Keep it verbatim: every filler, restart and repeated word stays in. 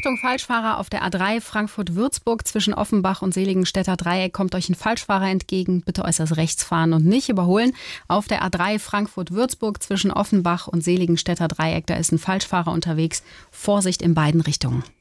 Achtung, Falschfahrer auf der A drei Frankfurt-Würzburg zwischen Offenbach und Seligenstädter Dreieck kommt euch ein Falschfahrer entgegen. Bitte äußerst rechts fahren und nicht überholen. Auf der A drei Frankfurt-Würzburg zwischen Offenbach und Seligenstädter Dreieck, da ist ein Falschfahrer unterwegs. Vorsicht in beiden Richtungen.